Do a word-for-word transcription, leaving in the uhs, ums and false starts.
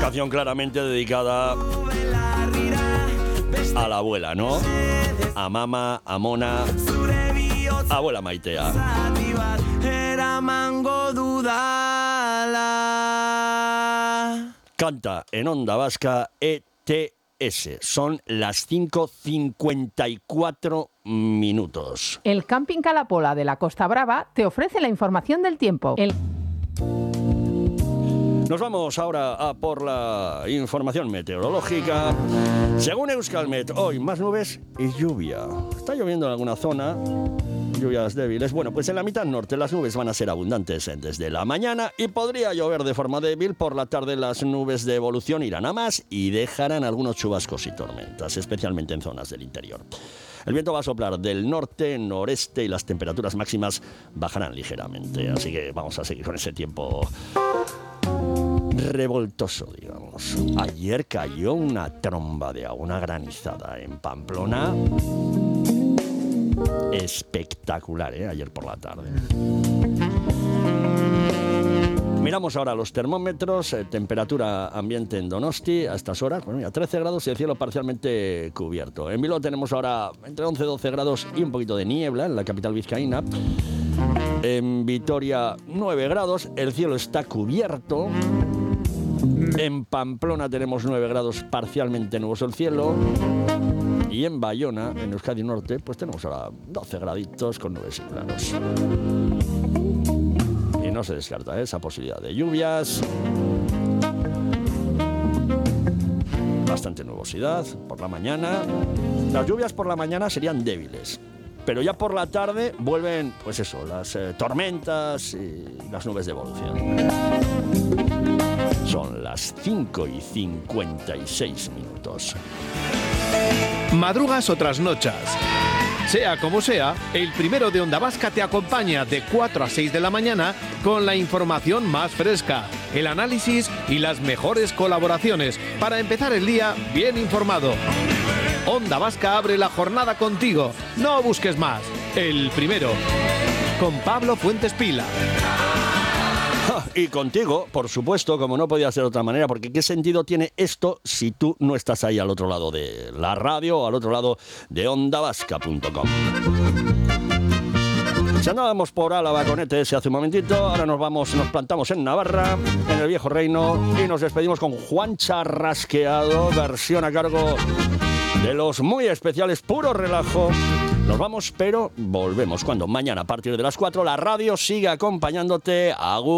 canción claramente dedicada a la abuela, ¿no? A mama, a mona, abuela Maitea. Canta en Onda Vasca E T S. Son las cinco cincuenta y cuatro minutos. El Camping Calapola de la Costa Brava te ofrece la información del tiempo. El... Nos vamos ahora a por la información meteorológica. Según Euskalmet, hoy más nubes y lluvia. Está lloviendo en alguna zona, lluvias débiles. Bueno, pues en la mitad norte las nubes van a ser abundantes desde la mañana y podría llover de forma débil. Por la tarde las nubes de evolución irán a más y dejarán algunos chubascos y tormentas, especialmente en zonas del interior. El viento va a soplar del norte, noreste y las temperaturas máximas bajarán ligeramente. Así que vamos a seguir con ese tiempo revoltoso, digamos. Ayer cayó una tromba de agua, una granizada en Pamplona. Espectacular, ¿eh? Ayer por la tarde. Miramos ahora los termómetros, eh, temperatura ambiente en Donosti a estas horas, bueno, ya trece grados y el cielo parcialmente cubierto. En Bilbao tenemos ahora entre once y doce grados y un poquito de niebla en la capital vizcaína. En Vitoria nueve grados, el cielo está cubierto. En Pamplona tenemos nueve grados parcialmente nuboso el cielo. Y en Bayona, en Euskadi Norte, pues tenemos ahora doce graditos con nubes y claros. Y no se descarta ¿eh? esa posibilidad de lluvias. Bastante nubosidad por la mañana. Las lluvias por la mañana serían débiles. Pero ya por la tarde vuelven, pues eso, las eh, tormentas y las nubes de evolución. Son las cinco y cincuenta y seis minutos. Madrugas o trasnochas. Sea como sea, el primero de Onda Vasca te acompaña de cuatro a seis de la mañana con la información más fresca, el análisis y las mejores colaboraciones para empezar el día bien informado. Onda Vasca abre la jornada contigo. No busques más. El primero. Con Pablo Fuentes Pila. Y contigo, por supuesto, como no podía ser de otra manera, porque ¿qué sentido tiene esto si tú no estás ahí al otro lado de la radio o al otro lado de onda vasca punto com? Si andábamos por Álava con E T S hace un momentito, ahora nos vamos, nos plantamos en Navarra, en el Viejo Reino, y nos despedimos con Juan Charrasqueado, versión a cargo de los muy especiales Puro Relajo. Nos vamos, pero volvemos cuando mañana a partir de las cuatro la radio siga acompañándote. Agur.